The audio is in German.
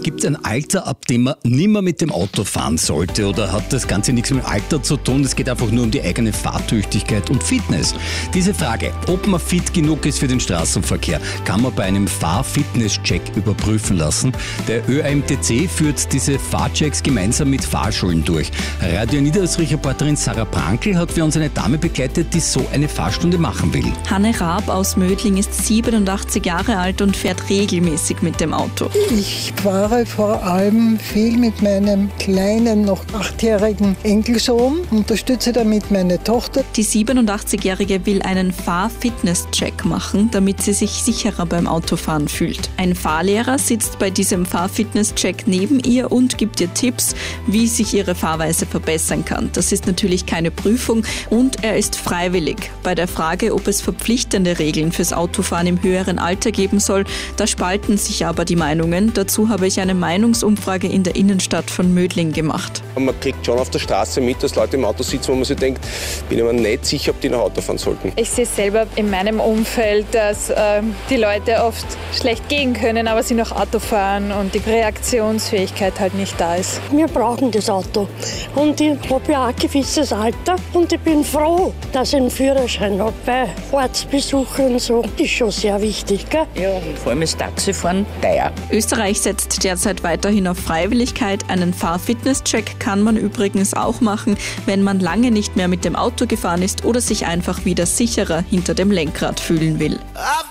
Gibt es ein Alter, ab dem man nimmer mit dem Auto fahren sollte, oder hat das Ganze nichts mit dem Alter zu tun? Es geht einfach nur um die eigene Fahrtüchtigkeit und Fitness. Diese Frage, ob man fit genug ist für den Straßenverkehr, kann man bei einem Fahr-Fitness-Check überprüfen lassen. Der ÖAMTC führt diese Fahrchecks gemeinsam mit Fahrschulen durch. Radio Niederösterreich-Reporterin Sarah Prankl hat für uns eine Dame begleitet, die so eine Fahrstunde machen will. Hanne Raab aus Mödling ist 87 Jahre alt und fährt regelmäßig mit dem Auto. Ich fahre vor allem viel mit meinem kleinen, noch 8-jährigen Enkelsohn, unterstütze damit meine Tochter. Die 87-Jährige will einen Fahr-Fitness-Check machen, damit sie sich sicherer beim Autofahren fühlt. Ein Fahrlehrer sitzt bei diesem Fahr-Fitness-Check neben ihr und gibt ihr Tipps, wie sich ihre Fahrweise verbessern kann. Das ist natürlich keine Prüfung und er ist freiwillig. Bei der Frage, ob es verpflichtende Regeln fürs Autofahren im höheren Alter geben soll, da spalten sich aber die Meinungen. Dazu habe ich eine Meinungsumfrage in der Innenstadt von Mödling gemacht. Man kriegt schon auf der Straße mit, dass Leute im Auto sitzen, wo man sich denkt, bin ich mir nicht sicher, ob die noch Auto fahren sollten. Ich sehe selber in meinem Umfeld, dass die Leute oft schlecht gehen können, aber sie noch Auto fahren und die Reaktionsfähigkeit halt nicht da ist. Wir brauchen das Auto und ich habe ja auch ein gewisses Alter und ich bin froh, dass ich einen Führerschein habe. Bei Ortsbesuchen und so ist schon sehr wichtig. Gell? Ja, vor allem das Taxifahren teuer. Österreich setzt derzeit weiterhin auf Freiwilligkeit. Einen Fahr-Fitness-Check kann man übrigens auch machen, wenn man lange nicht mehr mit dem Auto gefahren ist oder sich einfach wieder sicherer hinter dem Lenkrad fühlen will.